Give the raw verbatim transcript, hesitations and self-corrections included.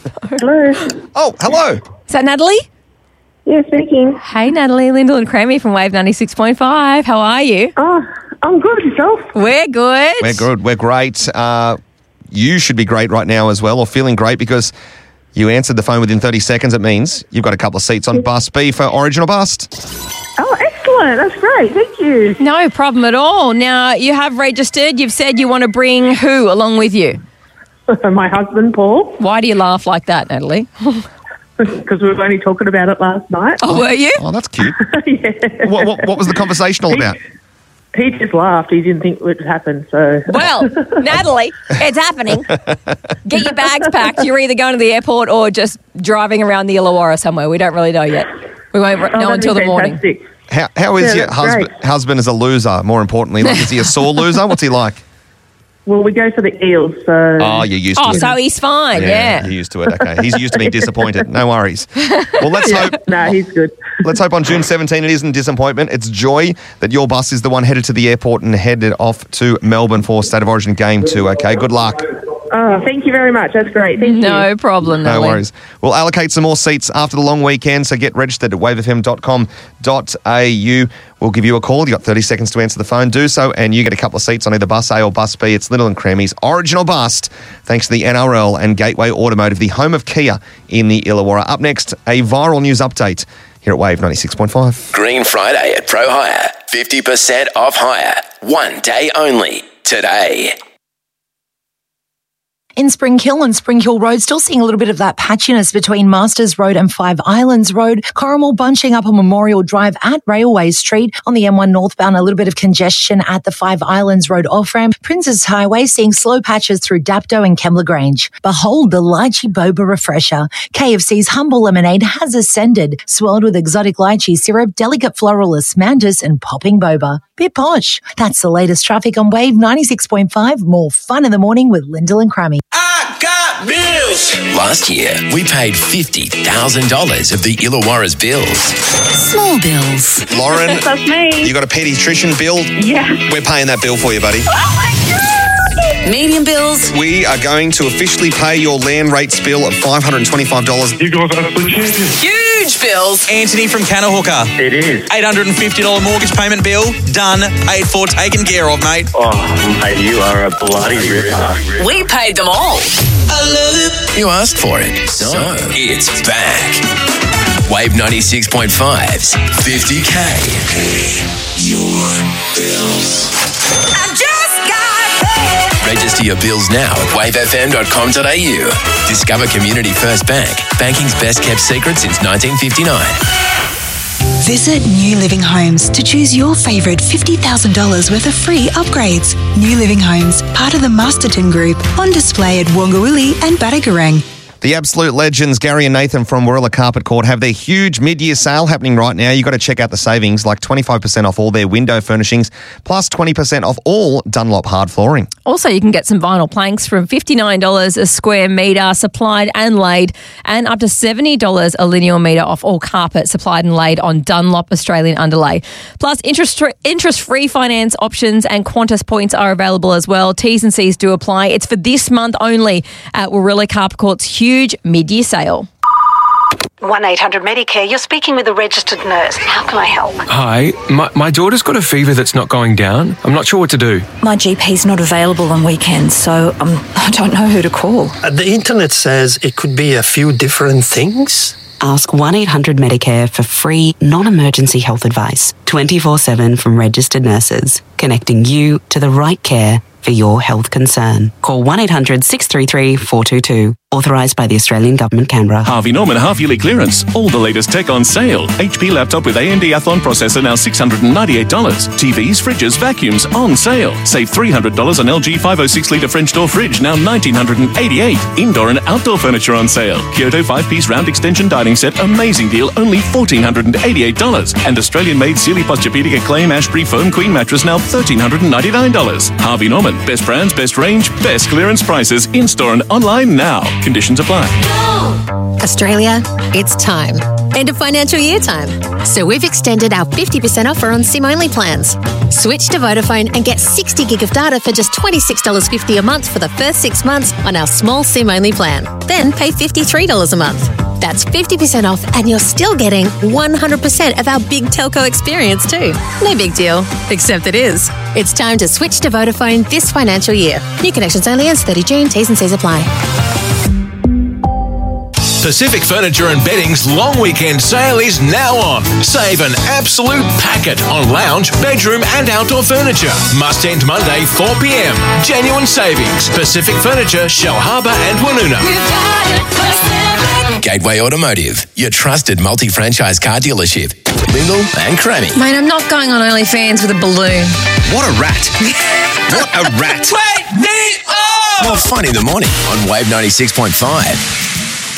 Hello. Oh, hello. Is that Natalie? Yeah, speaking. Hey, Natalie. Lyndall and Crammy from Wave ninety-six point five. How are you? Oh, I'm good. Yourself? We're good. We're good. We're great. Uh, you should be great right now as well, or feeling great, because you answered the phone within thirty seconds. It means you've got a couple of seats on Bus B for Origin or Bust. Oh, excellent. That's great. Thank you. No problem at all. Now, you have registered. You've said you want to bring who along with you? My husband, Paul, Why do you laugh like that, Natalie? because we were only talking about it last night. Oh, were you? Oh, that's cute. Yeah. What, what, what was the conversation all about? He just laughed. He didn't think it would happen, so... Well, Natalie, it's happening. Get your bags packed. You're either going to the airport or just driving around the Illawarra somewhere. We don't really know yet. We won't Oh, know that'd until be the morning. fantastic. How, how is Yeah, your that's husband, great. husband as a loser, more importantly? Like, is he a sore loser? What's he like? Well, we go for the eels, so... Oh, you're used to Oh, it. so he's fine, yeah. You're used to it. Okay. He's used to being disappointed. No worries. Well, let's hope... No, he's good. Let's hope on June seventeenth it isn't disappointment. It's joy that your bus is the one headed to the airport and headed off to Melbourne for State of Origin Game two, okay? Good luck. Oh, thank you very much. That's great. Thank you. No problem, No Natalie. worries. We'll allocate some more seats after the long weekend, so get registered at wave f m dot com dot a u. We'll give you a call. You've got thirty seconds to answer the phone. Do so, and you get a couple of seats on either Bus A or Bus B. It's Lyndall and Crammy's Origin or Bust, thanks to the N R L and Gateway Automotive, the home of Kia in the Illawarra. Up next, a viral news update here at Wave ninety-six point five. Green Friday at Pro Hire. fifty percent off hire. One day only. Today. In Spring Hill and Spring Hill Road, still seeing a little bit of that patchiness between Masters Road and Five Islands Road. Corrimal bunching up on Memorial Drive at Railway Street. On the M one northbound, a little bit of congestion at the Five Islands Road off-ramp. Princes Highway seeing slow patches through Dapto and Kembla Grange. Behold the lychee boba refresher. K F C's Humble Lemonade has ascended, swirled with exotic lychee syrup, delicate floralist mantis and popping boba. Bit posh. That's the latest traffic on Wave ninety-six point five. More fun in the morning with Lyndall and Crammy. I got bills. Last year, we paid fifty thousand dollars of the Illawarra's bills. Small bills. Lauren, That's me. you got a paediatrician bill? Yeah. We're paying that bill for you, buddy. Medium bills. We are going to officially pay your land rates bill of five hundred twenty-five dollars. You guys are absolute champions. Huge bills. Anthony from Canahooker. It is. eight hundred fifty dollars mortgage payment bill. Done. Paid for. Taken care of, mate. Oh, mate, you are a bloody ripper. We paid them all. I love it. You asked for it, so it's back. Wave ninety-six point five's fifty K. Your bills. I just got paid. Register your bills now at wave f m dot com dot a u. Discover Community First Bank, banking's best kept secret since nineteen fifty-nine. Visit New Living Homes to choose your favourite fifty thousand dollars worth of free upgrades. New Living Homes, part of the Masterton Group, on display at Wongawilli and Badagarang. The absolute legends, Gary and Nathan from Warilla Carpet Court, have their huge mid-year sale happening right now. You've got to check out the savings, like twenty-five percent off all their window furnishings, plus twenty percent off all Dunlop hard flooring. Also, you can get some vinyl planks from fifty-nine dollars a square metre supplied and laid, and up to seventy dollars a linear metre off all carpet supplied and laid on Dunlop Australian underlay. Plus, interest, interest-free finance options and Qantas points are available as well. T's and C's do apply. It's for this month only at Warilla Carpet Court's huge mid-year sale. one eight hundred Medicare, you're speaking with a registered nurse. How can I help? Hi, my, my daughter's got a fever that's not going down. I'm not sure what to do. My G P's not available on weekends, so um, I don't know who to call. Uh, the internet says it could be a few different things. Ask one eight hundred Medicare for free, non-emergency health advice. twenty-four seven from registered nurses, connecting you to the right care for your health concern. Call one eight hundred six three three four two two. Authorised by the Australian Government, Canberra. Harvey Norman half-yearly clearance. All the latest tech on sale. H P laptop with A M D Athlon processor now six hundred ninety-eight dollars. T Vs, fridges, vacuums on sale. Save three hundred dollars on L G five oh six litre French door fridge, now one thousand nine hundred eighty-eight dollars. Indoor and outdoor furniture on sale. Kyoto five-piece round extension dining set, amazing deal, only one thousand four hundred eighty-eight dollars. And Australian-made Sealy Posturepedic Acclaim Ashbury Foam Queen mattress, now one thousand three hundred ninety-nine dollars. Harvey Norman, best brands, best range, best clearance prices, in-store and online now. Conditions apply. Australia, it's time. End of financial year time. So we've extended our fifty percent offer on SIM-only plans. Switch to Vodafone and get sixty gig of data for just twenty-six dollars fifty a month for the first six months on our small SIM-only plan. Then pay fifty-three dollars a month. That's fifty percent off and you're still getting one hundred percent of our big telco experience too. No big deal, except it is. It's time to switch to Vodafone this financial year. New connections only ends thirty June. T's and C's apply. Pacific Furniture and Bedding's long weekend sale is now on. Save an absolute packet on lounge, bedroom and outdoor furniture. Must end Monday, four p.m. Genuine savings. Pacific Furniture, Shell Harbour and Woonona. Gateway Automotive, your trusted multi-franchise car dealership. Bingle and Crammy. Mate, I'm not going on OnlyFans with a balloon. What a rat. What a rat. Wake me up! More fun in the morning on Wave ninety-six point five.